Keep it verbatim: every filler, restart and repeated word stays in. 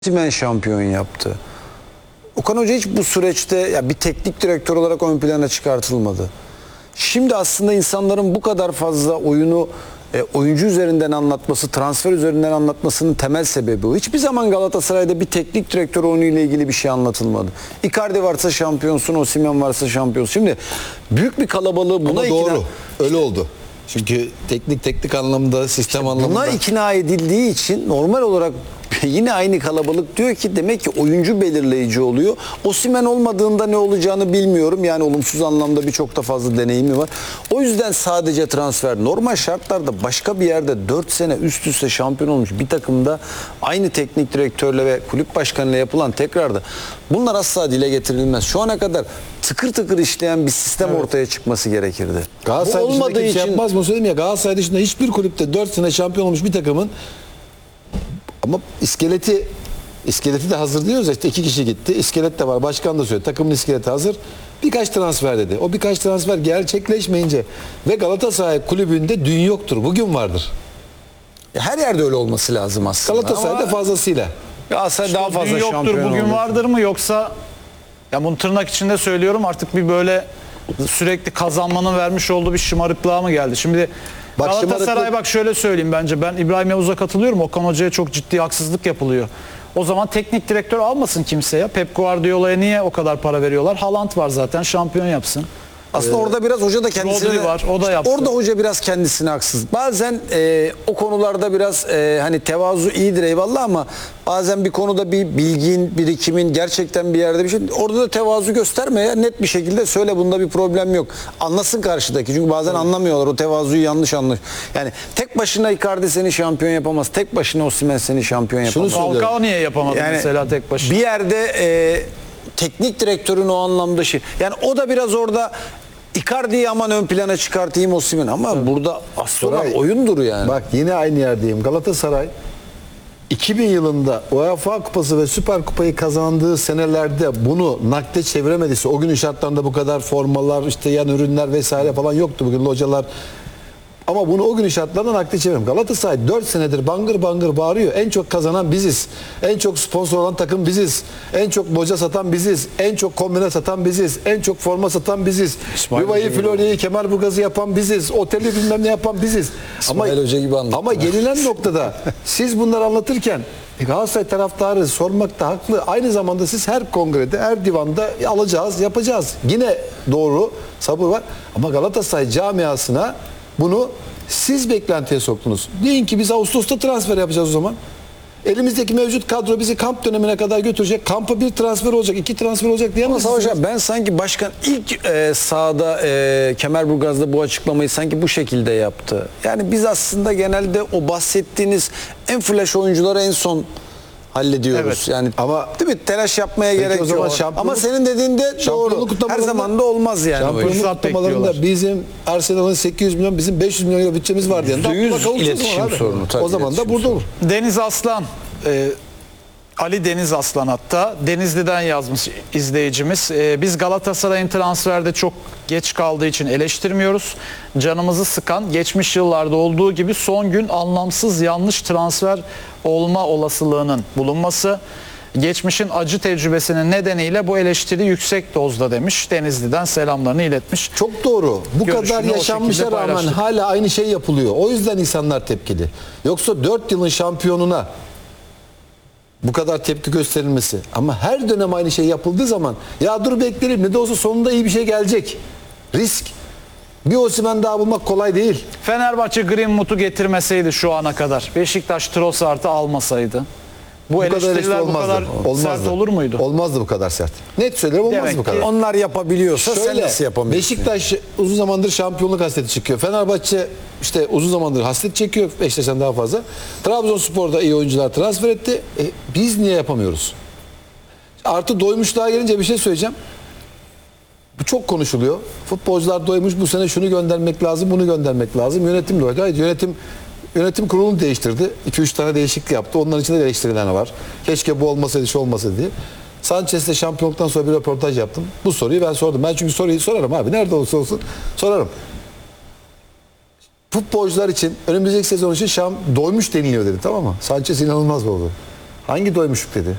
Osimhen şampiyon yaptı. Okan Hoca hiç bu süreçte ya bir teknik direktör olarak ön plana çıkartılmadı. Şimdi aslında insanların bu kadar fazla oyunu e, oyuncu üzerinden anlatması, transfer üzerinden anlatmasının temel sebebi o. Hiçbir zaman Galatasaray'da bir teknik direktör oyunuyla ilgili bir şey anlatılmadı. Icardi varsa şampiyonsun, Osimhen varsa şampiyonsun. Şimdi büyük bir kalabalığı buna Ama ikna... doğru. Öyle oldu. Çünkü teknik teknik anlamda, sistem İşte anlamında. buna ikna edildiği için normal olarak yine aynı kalabalık diyor ki demek ki oyuncu belirleyici oluyor. Osimhen olmadığında ne olacağını bilmiyorum. Yani olumsuz anlamda birçok da fazla deneyimi var. O yüzden sadece transfer. Normal şartlarda başka bir yerde dört sene üst üste şampiyon olmuş bir takımda aynı teknik direktörle ve kulüp başkanıyla yapılan tekrarda bunlar asla dile getirilmez. Şu ana kadar tıkır tıkır işleyen bir sistem evet. ortaya çıkması gerekirdi. Galatasaray Bu olmadığı için yapmaz mı söyleyeyim ya, Galatasaray dışında hiçbir kulüpte dört sene şampiyon olmuş bir takımın ama iskeleti iskeleti de hazır diyoruz ya, işte iki kişi gitti. İskelet de var. Başkan da söyledi. Takımın iskeleti hazır. Birkaç transfer dedi. O birkaç transfer gerçekleşmeyince ve Galatasaray kulübünde dün yoktur. Bugün vardır. her yerde öyle olması lazım aslında. Galatasaray'da Ama fazlasıyla. Galatasaray daha fazla Dün yoktur, şampiyon bugün oldu. vardır mı, yoksa ya bunu tırnak içinde söylüyorum, artık bir böyle sürekli kazanmanın vermiş olduğu bir şımarıklığa mı geldi? Şimdi Bak, Galatasaray şımarıklık- bak şöyle söyleyeyim, bence ben İbrahim Yavuz'a katılıyorum. Okan Hoca'ya çok ciddi haksızlık yapılıyor. O zaman teknik direktör almasın kimse ya. Pep Guardiola'ya niye o kadar para veriyorlar? Haaland var zaten, şampiyon yapsın. Aslında ee, orada biraz hoca da kendisine... Rodri var, o da işte yaptı. orada hoca biraz kendisine haksız. Bazen e, o konularda biraz e, hani tevazu iyidir eyvallah ama bazen bir konuda bir bilgin, birikimin gerçekten bir yerde bir şey... Orada da tevazu gösterme ya. Net bir şekilde söyle, bunda bir problem yok. Anlasın karşıdaki. Çünkü bazen evet. anlamıyorlar. O tevazuyu yanlış anlıyor. Yani tek başına Icardi seni şampiyon yapamaz. Tek başına Osimhen seni şampiyon yapamaz. Falcao niye yapamadı yani, mesela tek başına? Bir yerde e, teknik direktörün o anlamda şey... Yani o da biraz orada... Icardi'yi aman ön plana çıkartayım Osimhen ama evet. burada asıl olan oyundur yani. Bak yine aynı yerdeyim. Galatasaray iki bin yılında UEFA Kupası ve Süper Kupayı kazandığı senelerde bunu nakde çeviremediyse, o günün şartlarında bu kadar formalar, işte yan ürünler vesaire falan yoktu. Bugün hocalar, ama bunu o günün şartlarında nakde çevirelim. Galatasaray dört senedir bangır bangır bağırıyor. En çok kazanan biziz. En çok sponsor olan takım biziz. En çok boca satan biziz. En çok kombine satan biziz. En çok forma satan biziz. Riva'yı, Florya'yı, Kemerburgaz'ı yapan biziz. Oteli bilmem ne yapan biziz. İsmail ama, Hoca gibi anlattı. Ama gelinen noktada siz bunları anlatırken Galatasaray taraftarı sormakta haklı. Aynı zamanda siz her kongrede, her divanda alacağız, yapacağız. Yine doğru, sabır var. Ama Galatasaray camiasına bunu siz beklentiye soktunuz. Deyin ki biz Ağustos'ta transfer yapacağız o zaman. Elimizdeki mevcut kadro bizi kamp dönemine kadar götürecek. Kampa bir transfer olacak, iki transfer olacak diyemezsiniz. Ama hocam ben sanki başkan ilk e, sahada e, Kemerburgaz'da bu açıklamayı sanki bu şekilde yaptı. Yani biz aslında genelde o bahsettiğiniz en flash oyuncuları en son hallediyoruz. Evet. Yani ama değil mi? Telaş yapmaya Peki gerek o zaman yok. Ama senin dediğinde doğru. Her zaman da olmaz yani. Şampiyonluk kutlamalarında bizim Arsenal'ın sekiz yüz milyon, bizim beş yüz milyon euro bütçemiz var diye. yüzde yüz iletişim sorunu. O zaman da burada olur. Deniz Aslan, e, Ali Deniz Aslan hatta Denizli'den yazmış izleyicimiz. E, biz Galatasaray'ın transferde çok geç kaldığı için eleştirmiyoruz. Canımızı sıkan, geçmiş yıllarda olduğu gibi son gün anlamsız yanlış transfer olma olasılığının bulunması. Geçmişin acı tecrübesinin nedeniyle bu eleştiri yüksek dozda demiş. Denizli'den selamlarını iletmiş. Çok doğru. Bu Görüşünü kadar yaşanmışa rağmen paylaştık. hala aynı şey yapılıyor. O yüzden insanlar tepkili. Yoksa dört yılın şampiyonuna bu kadar tepki gösterilmesi, ama her dönem aynı şey yapıldığı zaman ya dur bekleyelim, ne de olsa sonunda iyi bir şey gelecek. Risk. Bir Osimhen daha bulmak kolay değil. Fenerbahçe Greenwood'u getirmeseydi şu ana kadar, Beşiktaş Trossard'ı almasaydı, bu, Bu kadar eleştiri eleştiriler bu olmazdı. kadar Olmazdı. sert olur muydu? Olmazdı bu kadar sert. Net söylüyorum, olmazdı Demek bu kadar. ki Onlar yapabiliyorsa sen Şöyle, nasıl yapamıyorsun? Beşiktaş uzun zamandır şampiyonluk hasreti çıkıyor. Fenerbahçe işte uzun zamandır hasret çekiyor. Beşiktaş'tan daha fazla. Trabzonspor'da iyi oyuncular transfer etti. E, biz niye yapamıyoruz? Artı doymuşluğa gelince bir şey söyleyeceğim. Bu çok konuşuluyor. Futbolcular doymuş, bu sene şunu göndermek lazım, bunu göndermek lazım. Yönetim doydu. Hayır, yönetim Yönetim kurulunu değiştirdi. iki üç tane değişiklik yaptı. Onların içinde de eleştirilen var. Keşke bu olmasaydı, şu olmasaydı diye. Sanchez'le şampiyonluktan sonra bir röportaj yaptım. Bu soruyu ben sordum. Ben çünkü soruyu sorarım abi. Nerede olursa olsun sorarım. Futbolcular için önümüzdeki sezon için şam doymuş deniliyor dedi, tamam mı? Sanchez inanılmaz oldu. Hangi doymuşluk dedi?